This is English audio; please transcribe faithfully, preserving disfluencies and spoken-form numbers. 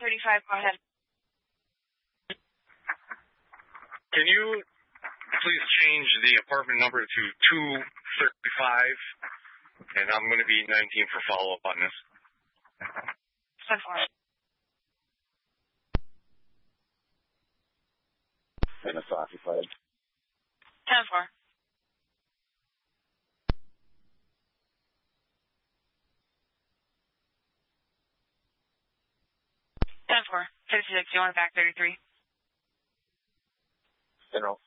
thirty-five, go ahead. Can you please change the apartment number to two thirty-five? And I'm going to be nineteen for follow-up on this. ten four. And it's occupied. ten four. ten four. fifty-six, you want it back thirty-three? General.